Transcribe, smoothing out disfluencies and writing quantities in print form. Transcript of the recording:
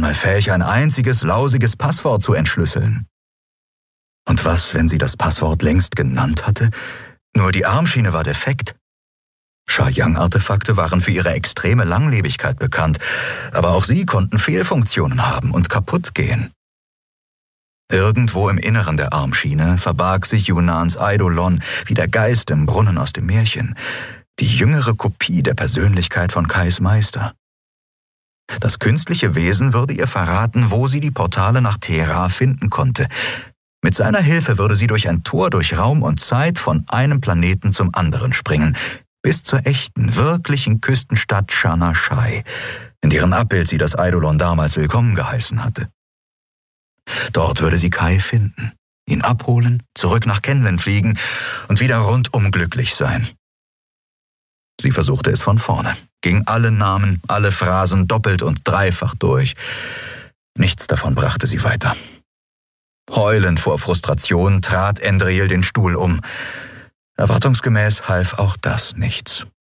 einmal fähig, ein einziges lausiges Passwort zu entschlüsseln. Und was, wenn sie das Passwort längst genannt hatte? Nur die Armschiene war defekt. Sha-Yang-Artefakte waren für ihre extreme Langlebigkeit bekannt, aber auch sie konnten Fehlfunktionen haben und kaputt gehen. Irgendwo im Inneren der Armschiene verbarg sich Yunans Eidolon wie der Geist im Brunnen aus dem Märchen, die jüngere Kopie der Persönlichkeit von Kais Meister. Das künstliche Wesen würde ihr verraten, wo sie die Portale nach Thera finden konnte. Mit seiner Hilfe würde sie durch ein Tor durch Raum und Zeit von einem Planeten zum anderen springen, bis zur echten, wirklichen Küstenstadt Shana Shai, in deren Abbild sie das Eidolon damals willkommen geheißen hatte. Dort würde sie Kai finden, ihn abholen, zurück nach Kenlen fliegen und wieder rundum glücklich sein. Sie versuchte es von vorne, ging alle Namen, alle Phrasen doppelt und dreifach durch. Nichts davon brachte sie weiter. Heulend vor Frustration trat Endril den Stuhl um. Erwartungsgemäß half auch das nichts.